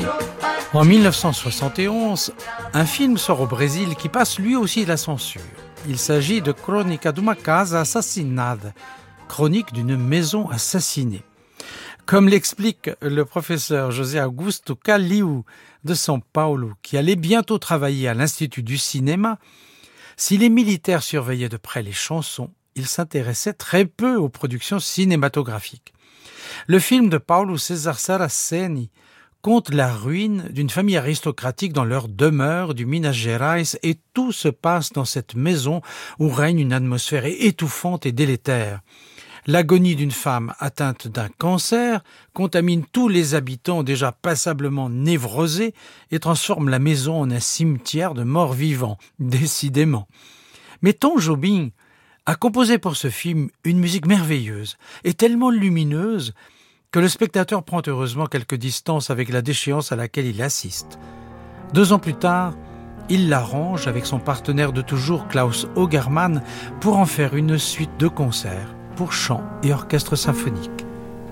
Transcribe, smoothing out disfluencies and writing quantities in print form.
En 1971, un film sort au Brésil qui passe lui aussi la censure. Il s'agit de Crônica de uma casa assassinada, chronique d'une maison assassinée. Comme l'explique le professeur José Augusto Calil de São Paulo, qui allait bientôt travailler à l'Institut du cinéma, si les militaires surveillaient de près les chansons, ils s'intéressaient très peu aux productions cinématographiques. Le film de Paulo César Saraceni conte la ruine d'une famille aristocratique dans leur demeure du Minas Gerais et tout se passe dans cette maison où règne une atmosphère étouffante et délétère. L'agonie d'une femme atteinte d'un cancer contamine tous les habitants déjà passablement névrosés et transforme la maison en un cimetière de morts vivants, décidément. Mais Tom Jobim a composé pour ce film une musique merveilleuse et tellement lumineuse que le spectateur prend heureusement quelques distances avec la déchéance à laquelle il assiste. 2 ans plus tard, il l'arrange avec son partenaire de toujours Klaus Ogerman pour en faire une suite de concerts pour chant et orchestre symphonique.